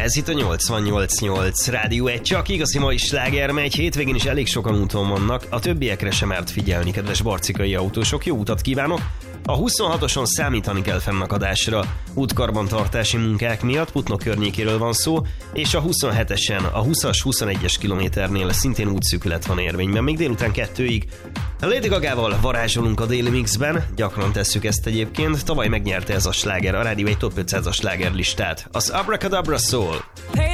Ez itt a 88.8 Rádió 1, csak igazi mai sláger megy, hétvégén is elég sokan úton vannak, a többiekre sem mert figyelni, kedves barcikai autósok, jó utat kívánok! A 26-oson számítani kell fennakadásra, útkarbantartási munkák miatt Putnok környékéről van szó, és a 27-esen, a 20-as, 21-es kilométernél szintén útszűkület van érvényben, még délután 2-ig. Lady Gagával varázsolunk a Daily Mixben, gyakran tesszük ezt egyébként, tavaly megnyerte ez a sláger a Rádió 1 Top 500-as slágerlistát, az Abracadabra Soul. Hey!